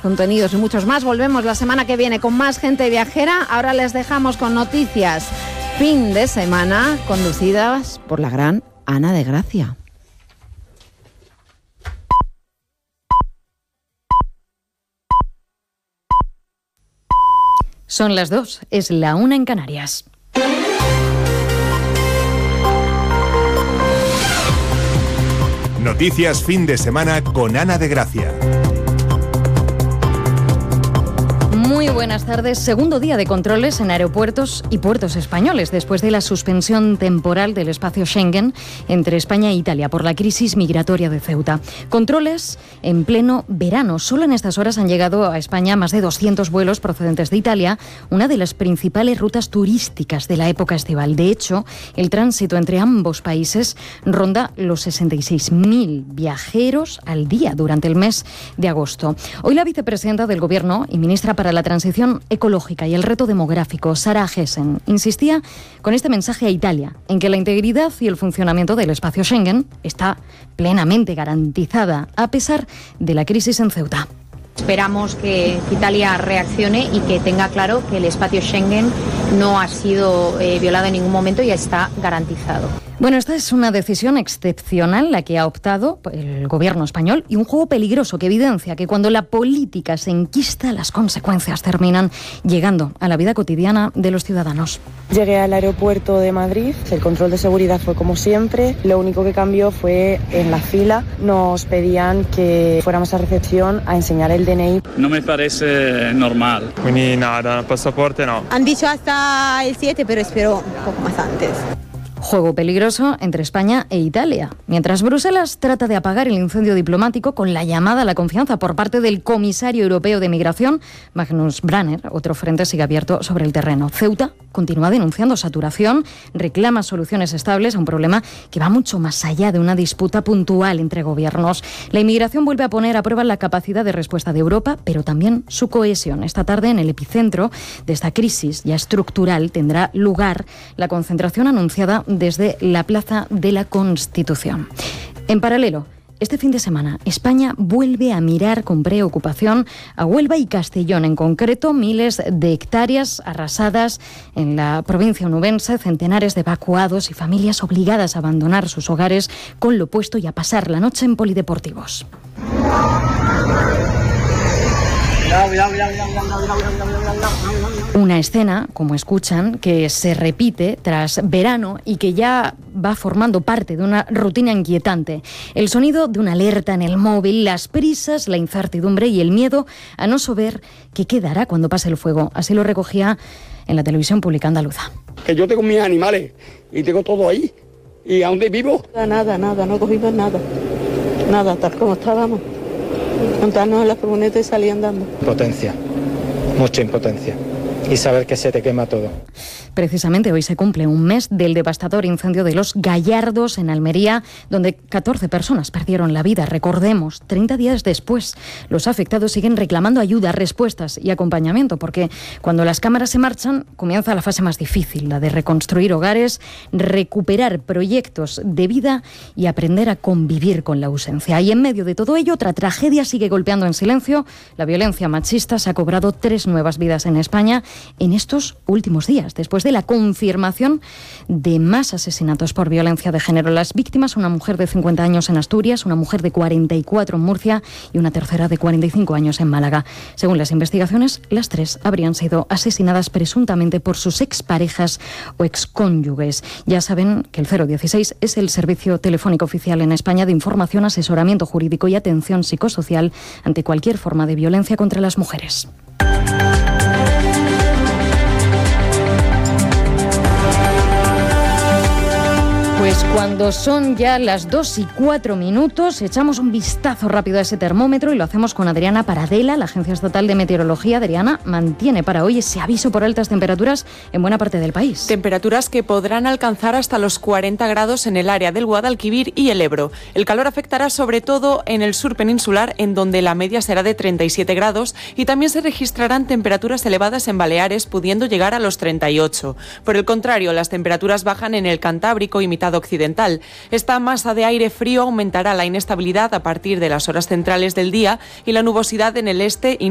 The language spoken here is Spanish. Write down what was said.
contenidos y muchos más. Volvemos la semana que viene con más gente viajera. Ahora les dejamos con noticias fin de semana conducidas por la gran Ana de Gracia. Son las 2, es la 1 en Canarias. Noticias fin de semana con Ana de Gracia. Muy buenas tardes. Segundo día de controles en aeropuertos y puertos españoles después de la suspensión temporal del espacio Schengen entre España e Italia por la crisis migratoria de Ceuta. Controles en pleno verano. Solo en estas horas han llegado a España más de 200 vuelos procedentes de Italia, una de las principales rutas turísticas de la época estival. De hecho, el tránsito entre ambos países ronda los 66.000 viajeros al día durante el mes de agosto. Hoy la vicepresidenta del Gobierno y ministra para la Transición Ecológica y el Reto Demográfico, Sara Gessen, insistía con este mensaje a Italia, en que la integridad y el funcionamiento del espacio Schengen está plenamente garantizada, a pesar de la crisis en Ceuta. Esperamos que Italia reaccione y que tenga claro que el espacio Schengen no ha sido violado en ningún momento y está garantizado. Bueno, esta es una decisión excepcional la que ha optado el gobierno español y un juego peligroso que evidencia que cuando la política se enquista, las consecuencias terminan llegando a la vida cotidiana de los ciudadanos. Llegué al aeropuerto de Madrid, el control de seguridad fue como siempre, lo único que cambió fue en la fila, nos pedían que fuéramos a recepción a enseñar el DNI. No me parece normal. Quindi nada, pasaporte no. Han dicho hasta el 7, pero espero un poco más antes. Juego peligroso entre España e Italia. Mientras Bruselas trata de apagar el incendio diplomático con la llamada a la confianza por parte del comisario europeo de Migración, Magnus Brunner, otro frente sigue abierto sobre el terreno. Ceuta continúa denunciando saturación, reclama soluciones estables a un problema que va mucho más allá de una disputa puntual entre gobiernos. La inmigración vuelve a poner a prueba la capacidad de respuesta de Europa, pero también su cohesión. Esta tarde, en el epicentro de esta crisis ya estructural, tendrá lugar la concentración anunciada desde la Plaza de la Constitución. En paralelo, este fin de semana, España vuelve a mirar con preocupación a Huelva y Castellón, en concreto miles de hectáreas arrasadas en la provincia onubense, centenares de evacuados y familias obligadas a abandonar sus hogares con lo puesto y a pasar la noche en polideportivos. Una escena, como escuchan, que se repite tras verano y que ya va formando parte de una rutina inquietante. El sonido de una alerta en el móvil, las prisas, la incertidumbre y el miedo a no saber qué quedará cuando pase el fuego. Así lo recogía en la televisión pública andaluza. Que yo tengo mis animales y tengo todo ahí. ¿Y a dónde vivo? Nada, no cogimos nada. Nada, tal como estábamos. Montarnos en la furgoneta y salir andando. Impotencia, mucha impotencia. Y saber que se te quema todo. Precisamente hoy se cumple un mes del devastador incendio de Los Gallardos en Almería, donde 14 personas perdieron la vida. Recordemos, 30 días después, los afectados siguen reclamando ayuda, respuestas y acompañamiento, porque cuando las cámaras se marchan, comienza la fase más difícil, la de reconstruir hogares, recuperar proyectos de vida y aprender a convivir con la ausencia. Y en medio de todo ello, otra tragedia sigue golpeando en silencio. La violencia machista se ha cobrado 3 nuevas vidas en España en estos últimos días, después de la confirmación de más asesinatos por violencia de género. Las víctimas, una mujer de 50 años en Asturias, una mujer de 44 en Murcia y una tercera de 45 años en Málaga. Según las investigaciones, las 3 habrían sido asesinadas presuntamente por sus exparejas o excónyuges. Ya saben que el 016 es el servicio telefónico oficial en España de información, asesoramiento jurídico y atención psicosocial ante cualquier forma de violencia contra las mujeres. Pues cuando son ya las 2:04, echamos un vistazo rápido a ese termómetro y lo hacemos con Adriana Paradela, la Agencia Estatal de Meteorología. Adriana, mantiene para hoy ese aviso por altas temperaturas en buena parte del país. Temperaturas que podrán alcanzar hasta los 40 grados en el área del Guadalquivir y el Ebro. El calor afectará sobre todo en el sur peninsular, en donde la media será de 37 grados y también se registrarán temperaturas elevadas en Baleares, pudiendo llegar a los 38. Por el contrario, las temperaturas bajan en el Cantábrico y mitad occidental. Esta masa de aire frío aumentará la inestabilidad a partir de las horas centrales del día y la nubosidad en el este y